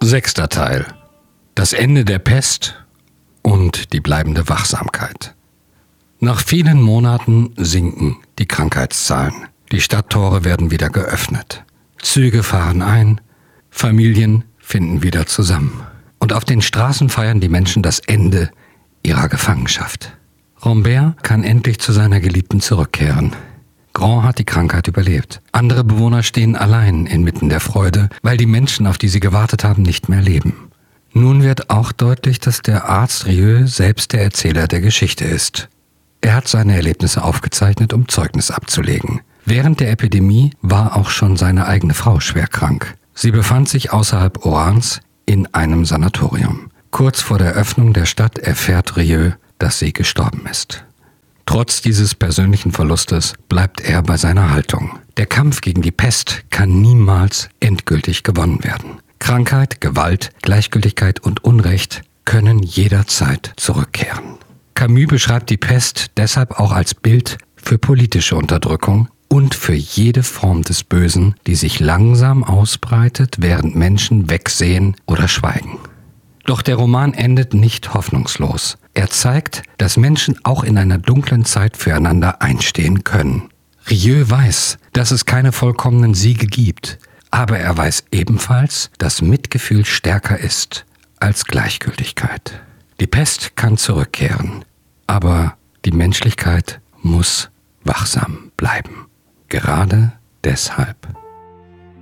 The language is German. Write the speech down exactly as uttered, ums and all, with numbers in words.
Sechster Teil. Das Ende der Pest und die bleibende Wachsamkeit. Nach vielen Monaten sinken die Krankheitszahlen. Die Stadttore werden wieder geöffnet. Züge fahren ein, Familien finden wieder zusammen. Und auf den Straßen feiern die Menschen das Ende ihrer Gefangenschaft. Rambert kann endlich zu seiner Geliebten zurückkehren. Grand hat die Krankheit überlebt. Andere Bewohner stehen allein inmitten der Freude, weil die Menschen, auf die sie gewartet haben, nicht mehr leben. Nun wird auch deutlich, dass der Arzt Rieux selbst der Erzähler der Geschichte ist. Er hat seine Erlebnisse aufgezeichnet, um Zeugnis abzulegen. Während der Epidemie war auch schon seine eigene Frau schwer krank. Sie befand sich außerhalb Orans in einem Sanatorium. Kurz vor der Öffnung der Stadt erfährt Rieux, dass sie gestorben ist. Trotz dieses persönlichen Verlustes bleibt er bei seiner Haltung. Der Kampf gegen die Pest kann niemals endgültig gewonnen werden. Krankheit, Gewalt, Gleichgültigkeit und Unrecht können jederzeit zurückkehren. Camus beschreibt die Pest deshalb auch als Bild für politische Unterdrückung und für jede Form des Bösen, die sich langsam ausbreitet, während Menschen wegsehen oder schweigen. Doch der Roman endet nicht hoffnungslos. Er zeigt, dass Menschen auch in einer dunklen Zeit füreinander einstehen können. Rieux weiß, dass es keine vollkommenen Siege gibt, aber er weiß ebenfalls, dass Mitgefühl stärker ist als Gleichgültigkeit. Die Pest kann zurückkehren, aber die Menschlichkeit muss wachsam bleiben. Gerade deshalb.